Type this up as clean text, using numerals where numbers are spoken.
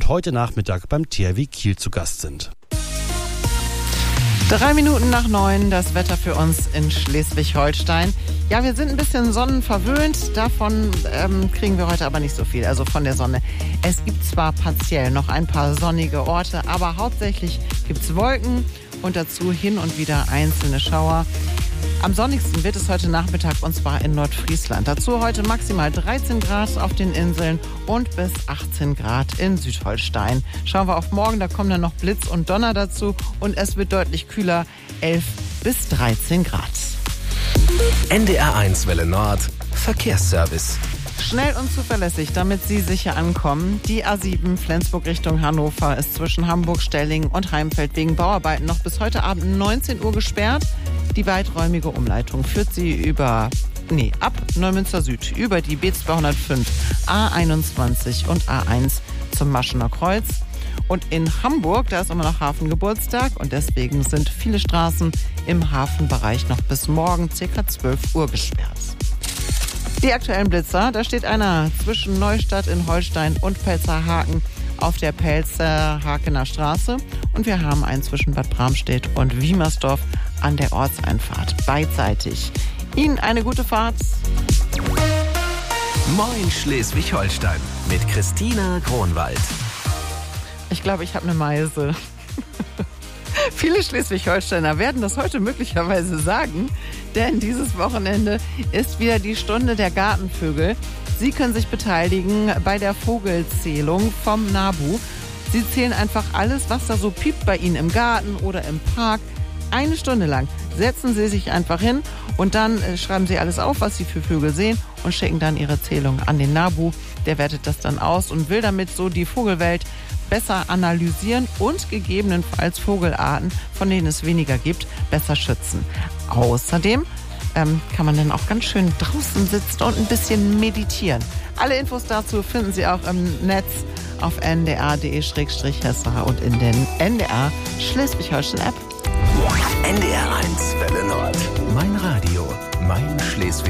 und heute Nachmittag beim THW Kiel zu Gast sind. 3 Minuten nach 9, das Wetter für uns in Schleswig-Holstein. Ja, wir sind ein bisschen sonnenverwöhnt, davon kriegen wir heute aber nicht so viel, also von der Sonne. Es gibt zwar partiell noch ein paar sonnige Orte, aber hauptsächlich gibt es Wolken und dazu hin und wieder einzelne Schauer. Am sonnigsten wird es heute Nachmittag und zwar in Nordfriesland. Dazu heute maximal 13 Grad auf den Inseln und bis 18 Grad in Südholstein. Schauen wir auf morgen, da kommen dann noch Blitz und Donner dazu und es wird deutlich kühler, 11 bis 13 Grad. NDR1 Welle Nord, Verkehrsservice. Schnell und zuverlässig, damit Sie sicher ankommen. Die A7 Flensburg Richtung Hannover ist zwischen Hamburg, Stellingen und Heimfeld wegen Bauarbeiten noch bis heute Abend 19 Uhr gesperrt. Die weiträumige Umleitung führt Sie ab Neumünster Süd über die B205, A21 und A1 zum Maschener Kreuz. Und in Hamburg, da ist immer noch Hafengeburtstag und deswegen sind viele Straßen im Hafenbereich noch bis morgen ca. 12 Uhr gesperrt. Die aktuellen Blitzer, da steht einer zwischen Neustadt in Holstein und Pelzerhaken auf der Pelzerhakener Straße. Und wir haben einen zwischen Bad Bramstedt und Wiemersdorf an der Ortseinfahrt, beidseitig. Ihnen eine gute Fahrt. Moin Schleswig-Holstein mit Christina Kronwald. Ich glaube, ich habe eine Meise. Viele Schleswig-Holsteiner werden das heute möglicherweise sagen, denn dieses Wochenende ist wieder die Stunde der Gartenvögel. Sie können sich beteiligen bei der Vogelzählung vom NABU. Sie zählen einfach alles, was da so piept bei Ihnen im Garten oder im Park. 1 Stunde lang setzen Sie sich einfach hin und dann schreiben Sie alles auf, was Sie für Vögel sehen und schicken dann Ihre Zählung an den NABU. Der wertet das dann aus und will damit so die Vogelwelt besser analysieren und gegebenenfalls Vogelarten, von denen es weniger gibt, besser schützen. Außerdem kann man dann auch ganz schön draußen sitzen und ein bisschen meditieren. Alle Infos dazu finden Sie auch im Netz auf ndr.de/hessa und in den NDR Schleswig-Holstein App. NDR1 Welle Nord. Mein Radio, mein Schleswig.